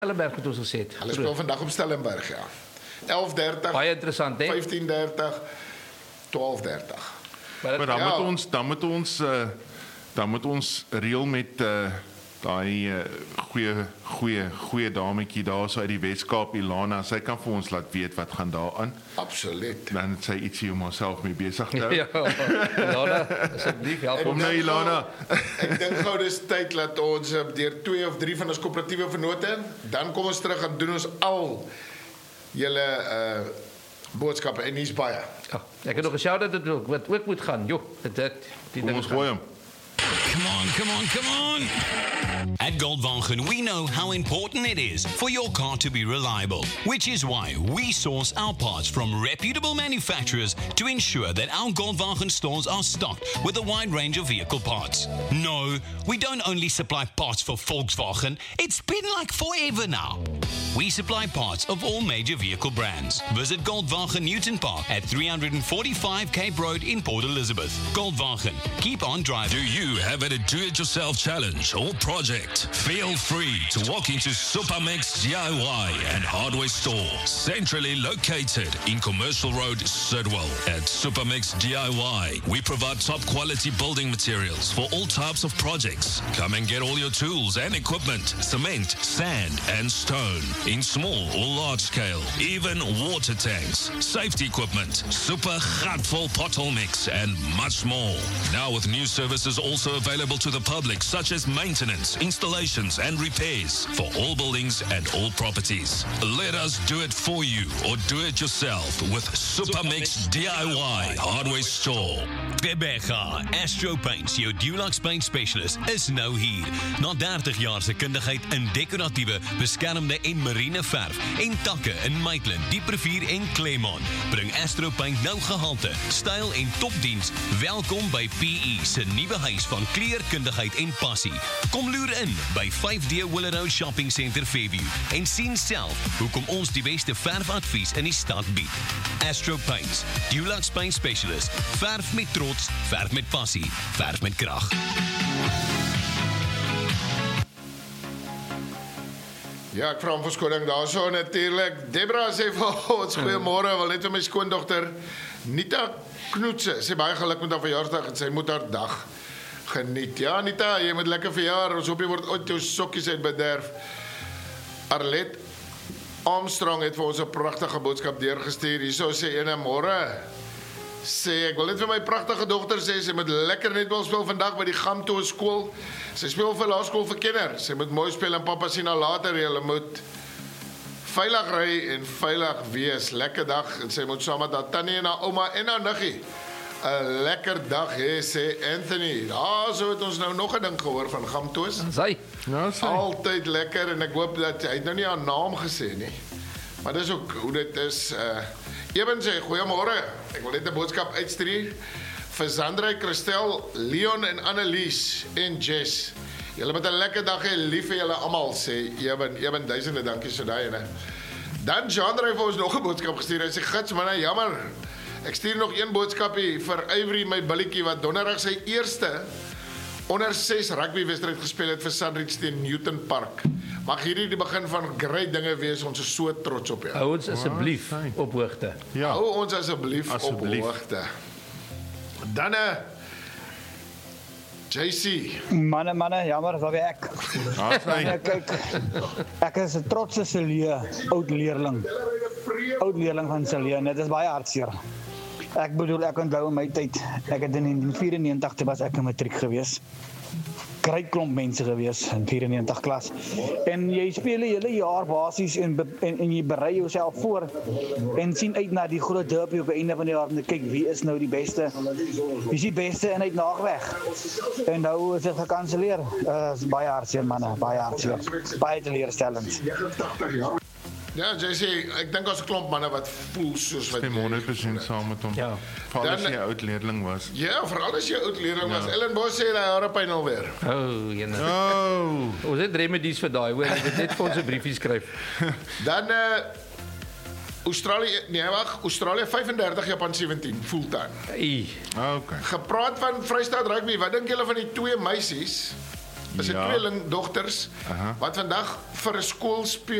Stellenberg het ons gesê het. Hulle speel vandag op Stellenberg, ja. 11:30, Baie interessant, hè? 15:30, 12:30. Maar dan moet ons reël met daai goeie dametjie daar so uit die Weskaap, Ilana, sy kan vir ons laat weet wat gaan daar aan. Absoluut. Dan het sy ietsie om haarself mee besig te hou. Ja, Ilana, asseblief help Kom nou, Ilana. Ek dink gou dis tyd dat ons deur 2 of 3 van ons koöperatiewe vennote, dan kom ons terug en doen ons al julle boodskappe en hier's baie. Ja, ek het nog gesê dat dit wat ook moet gaan. Jo, dit die Kom ons gooi hom. Come on. At Goldwagen, we know how important it is for your car to be reliable, which is why we source our parts from reputable manufacturers to ensure that our Goldwagen stores are stocked with a wide range of vehicle parts. No, we don't only supply parts for Volkswagen, it's been like forever now. We supply parts of all major vehicle brands. Visit Goldwagen Newton Park at 345 Cape Road in Port Elizabeth. Goldwagen, keep on driving. Do you have a do-it-yourself challenge or project? Feel free to walk into Supermix DIY and Hardware Store, centrally located in Commercial Road, Sidwell. At Supermix DIY, we provide top-quality building materials for all types of projects. Come and get all your tools and equipment, cement, sand, and stone, in small or large scale, even water tanks, safety equipment, super gatvol pothole mix, and much more. Now with new services also available to the public, such as maintenance, installations, and repairs for all buildings and all properties. Let us do it for you or do it yourself with Supermix DIY Hardware Store. Bebega, Astro Paints, jou Dulux Paint Specialist, is nou hier. Na 30 jaar se kundigheid in decoratiewe, beskermde en marine verf en takke in Maitland, Dieprivier en Claremont, bring Astro Paint nou gehalte, styl en topdiens. Welkom by PE se nuwe huis van kleurkundigheid en passie. Kom loer in by 5D Willow Shopping Center Fairview en sien self hoekom ons die beste verfadvies in die stad bied. Astro Paints, Dulux Paint Specialist, verf met trots, verf met passie, verf met krag. Ja, ek vra om verskoning daarso natuurlik. Debra sê vir ons goeiemôre, wil net vir my skoondogter Nita Knoetse, sê baie geluk met haar verjaarsdag en sy moet haar dag geniet. Ja, Nita, jy moet lekker verjaar. Ons hoop jy word ooit jou sokkies uitbederf. Arlet Armstrong het vir ons 'n pragtige boodskap deurgestuur. Hierso sê ene môre. Sê ek wil net vir my pragtige dogter sê sy moet lekker netbal speel vandag by die Gamtoe skool. Sy speel vir laerskool vir kinders. Sy moet mooi speel en pappa sien haar later. Hulle moet veilig ry en veilig wees. Lekker dag en sy moet saam met haar tannie en haar ouma en haar niggie 'n lekker dag hê, sê Anthony. So het ons nou nog 'n ding gehoor van Gamtoes. Sy. Ja, sy. Altyd lekker en ek hoop dat hy het nou nie haar naam gesê nie. Maar dis ook hoe dit is. Eben sê goeiemôre. Ek wil net 'n boodskap uitstuur vir Sandra, Christel, Leon en Annelies en Jess. Julle moet 'n lekker dag hê, lief vir julle almal, sê Eben duisende dankie so daai ene. Dan Sandra het vir ons nog 'n boodskap gestuur. Hy sê gits manne, jammer. Ek stuur nog een boodskapie vir Avery, my billetjie wat donderdag sy eerste onder 6 rugbywedstryd gespeel het vir Sandridge teen Newton Park. Mag hierdie die begin van great dinge wees, ons is so trots op jou. Hou ons asseblief op hoogte. Ja. Hou ons asseblief op hoogte. Dan JC. Manne, jammer, dat weer ek. Kyk, ek is 'n trotse Celie, oud leerling van Celie. Dit is baie hartseer. Ek bedoel, ek onthou in my tyd, ek het in 1994 was ek in matriek gewees. Groot klomp mense gewees in 94 klas. En jy speel die hele jaar basies en jy berei jouself voor en sien uit na die groot derby op die einde van die jaar en kyk wie is nou die beste. Wie is die beste en uit naagweg. En nou is dit gekanselleer. Is baie hartseer manne, baie hartseer. Baie teleurstellend. Ja, JC, ek dink ons 'n klomp manne wat voel soos wat Stem 100% saam met hom. Ja. Veral as jy 'n oud leerling was. Ja, veral as jy 'n oud leerling was. Ellen Bos sê hy harepyn alweer. Jene. Oh. Ons het remedies vir daai, hoor. Ek het net vir ons 'n briefie skryf. Dan Australië 35, Japan 17, fulltime. Ai. Okay. Gepraat van Vrystaat rugby, wat dink julle van die twee meisies is 'n Ja. tweelingdogters wat vandag vir 'n skool